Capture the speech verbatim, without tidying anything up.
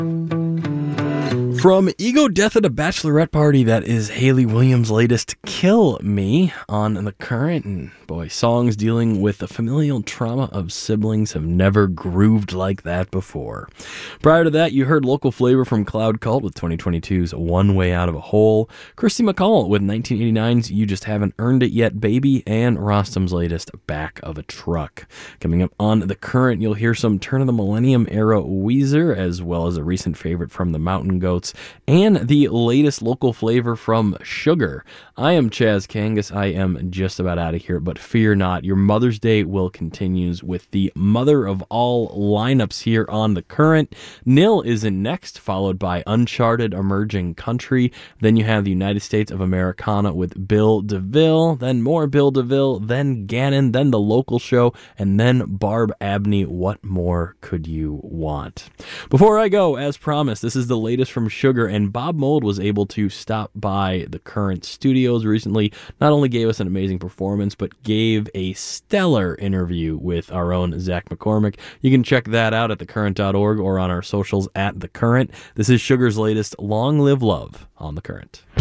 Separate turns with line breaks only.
From Ego Death at a Bachelorette Party, that is Hayley Williams' latest Kill Me on The Current. And boy, songs dealing with the familial trauma of siblings have never grooved like that before. Prior to that, you heard local flavor from Cloud Cult with twenty twenty-two's One Way Out of a Hole, Christy McCall with nineteen eighty-nine's You Just Haven't Earned It Yet, Baby, and Rostam's latest Back of a Truck. Coming up on The Current, you'll hear some turn of the millennium era Weezer, as well as a recent favorite from the Mountain Goats, and the latest local flavor from Sugar. I am Chaz Kangas. I am just about out of here, but fear not. Your Mother's Day will continues with the mother of all lineups here on The Current. Nil is in next, followed by Uncharted Emerging Country. Then you have the United States of Americana with Bill DeVille, then more Bill DeVille, then Gannon, then The Local Show, and then Barb Abney. What more could you want? Before I go, as promised, this is the latest from Sugar, and Bob Mould was able to stop by The Current studios recently. Not only gave us an amazing performance, but gave a stellar interview with our own Zach McCormick. You can check that out at the current dot org or on our socials at The Current. This is Sugar's latest Long Live Love on The Current.